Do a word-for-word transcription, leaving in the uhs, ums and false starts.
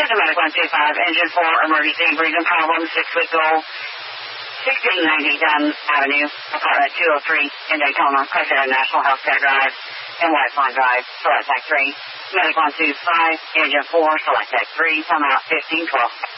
Here's a medical one two five, engine four, emergency, breathing problem, six week old, sixteen ninety Dunn Avenue, apartment two oh three in Daytona, Crescent National Healthcare Drive, and White Pine Drive, select tech three. Medical one two five, engine four, select tech three, come out fifteen twelve.